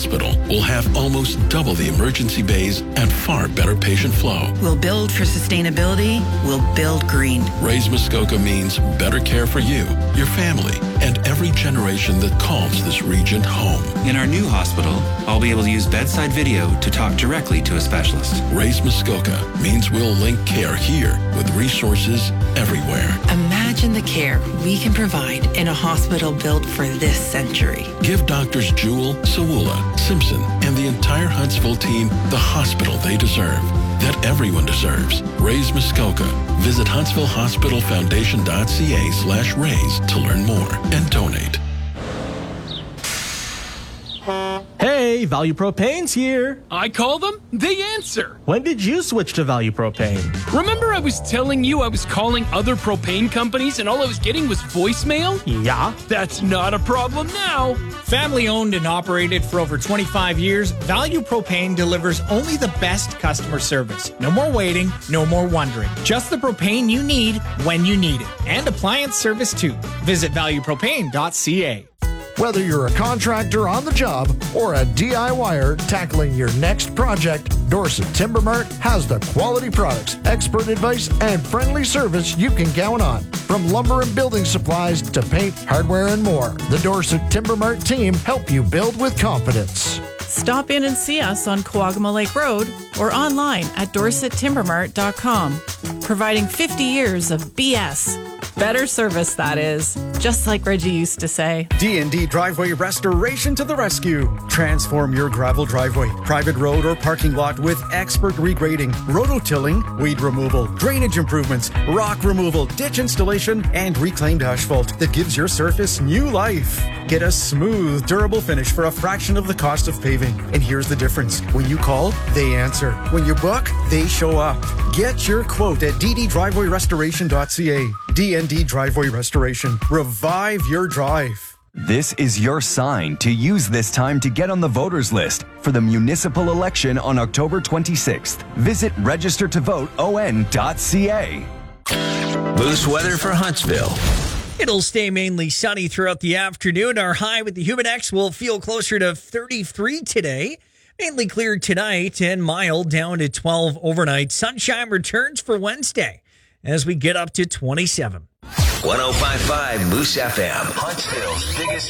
Hospital will have almost double the emergency bays and far better patient flow. We'll build for sustainability. We'll build green. Raise Muskoka means better care for you, your family, and every generation that calls this region home. In our new hospital, I'll be able to use bedside video to talk directly to a specialist. Raise Muskoka means we'll link care here with resources everywhere. Imagine the care we can provide in a hospital built for this century. Give Doctors Jewell, Sawula, Simpson, and the entire Huntsville team the hospital they deserve, that everyone deserves. Raise Muskoka. Visit HuntsvilleHospitalFoundation.ca/raise to learn more and donate. Hey, Value Propane's here. I call them, they answer. When did you switch to Value Propane? Remember I was telling you I was calling other propane companies and all I was getting was voicemail? Yeah. That's not a problem now. Family owned and operated for over 25 years, Value Propane delivers only the best customer service. No more waiting, no more wondering. Just the propane you need when you need it. And appliance service too. Visit valuepropane.ca. Whether you're a contractor on the job or a DIYer tackling your next project, Dorset Timber Mart has the quality products, expert advice, and friendly service you can count on. From lumber and building supplies to paint, hardware, and more, the Dorset Timber Mart team help you build with confidence. Stop in and see us on Coagama Lake Road or online at dorsettimbermart.com. Providing 50 years of BS. Better service, that is. Just like Reggie used to say. D&D Driveway Restoration to the rescue. Transform your gravel driveway, private road, or parking lot with expert regrading, rototilling, weed removal, drainage improvements, rock removal, ditch installation, and reclaimed asphalt that gives your surface new life. Get a smooth, durable finish for a fraction of the cost of paving. And here's the difference. When you call, they answer. When you book, they show up. Get your quote at ddrivewayrestoration.ca. D&D Driveway Restoration. Revive your drive. This is your sign to use this time to get on the voters list for the municipal election on October 26th. Visit registertovoteon.ca. Boost weather for Huntsville. It'll stay mainly sunny throughout the afternoon. Our high with the Humidex will feel closer to 33 today. Mainly clear tonight and mild down to 12 overnight. Sunshine returns for Wednesday as we get up to 27. 105.5 Moose FM. Huntsville's biggest